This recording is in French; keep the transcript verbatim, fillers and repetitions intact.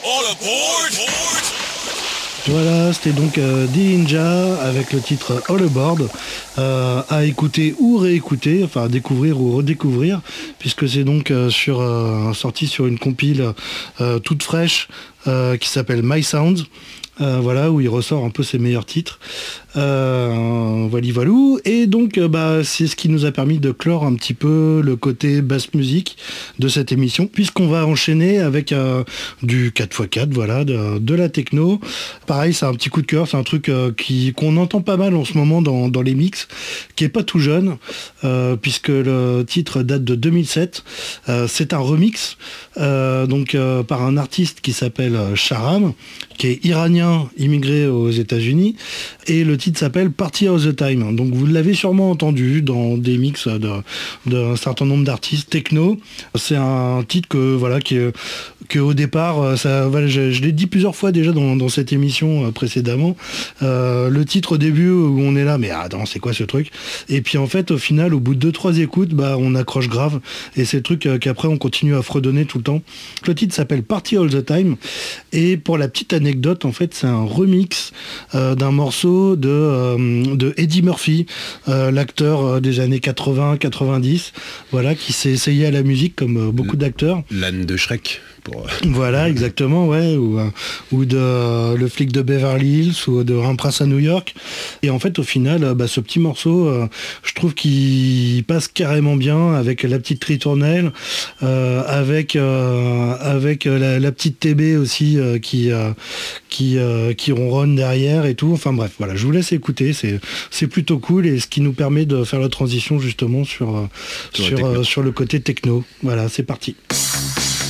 All aboard! Voilà, c'était donc euh, Dillinger avec le titre All Aboard, euh, à écouter ou réécouter, enfin à découvrir ou redécouvrir, puisque c'est donc euh, sur, euh, sorti sur une compile euh, toute fraîche euh, qui s'appelle My Sounds. Euh, voilà, où il ressort un peu ses meilleurs titres. Euh, voilà, voilou. Et donc, euh, bah, c'est ce qui nous a permis de clore un petit peu le côté basse musique de cette émission, puisqu'on va enchaîner avec euh, du quatre par quatre, voilà, de, de la techno. Pareil, c'est un petit coup de cœur, c'est un truc euh, qui, qu'on entend pas mal en ce moment dans, dans les mix, qui est pas tout jeune, euh, puisque le titre date de deux mille sept. Euh, c'est un remix, euh, donc euh, par un artiste qui s'appelle Sharam, qui est iranien, immigré aux États-Unis, et le titre s'appelle Party All the Time. Donc vous l'avez sûrement entendu dans des mix de, d'un certain nombre d'artistes techno. C'est un titre que voilà qui est, que au départ, ça, voilà, je, je l'ai dit plusieurs fois déjà dans, dans cette émission euh, précédemment. Euh, le titre au début où on est là, mais attends, c'est quoi ce truc? Et puis en fait, au final, au bout de deux trois écoutes, bah on accroche grave. Et c'est le truc euh, qu'après on continue à fredonner tout le temps. Le titre s'appelle Party All the Time. Et pour la petite anecdote, en fait, c'est un remix euh, d'un morceau de, euh, de Eddie Murphy, euh, l'acteur euh, des années quatre-vingts quatre-vingt-dix, voilà, qui s'est essayé à la musique comme euh, beaucoup d'acteurs. L'âne de Shrek. Pour... Voilà, exactement, ouais, ou, euh, ou de euh, Le flic de Beverly Hills, ou de Un prince à New York. Et en fait, au final, euh, bah, ce petit morceau, euh, je trouve qu'il passe carrément bien avec la petite ritournelle, euh, avec euh, avec la, la petite T B aussi euh, qui euh, qui euh, qui ronronne derrière et tout. Enfin bref, voilà, je vous laisse écouter, c'est c'est plutôt cool, et ce qui nous permet de faire la transition justement sur euh, sur sur, euh, sur le côté techno. Voilà, c'est parti.